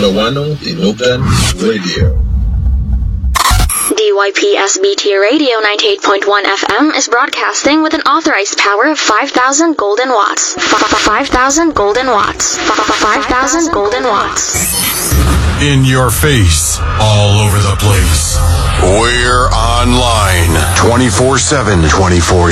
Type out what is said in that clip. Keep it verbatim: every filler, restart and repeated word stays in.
Ilocano Inugan Radio. D Y P S B T Radio ninety-eight point one F M is broadcasting with an authorized power of five thousand golden watts. five thousand golden watts. five thousand golden watts. In your face, all over the place. We're online twenty-four seven. twenty-four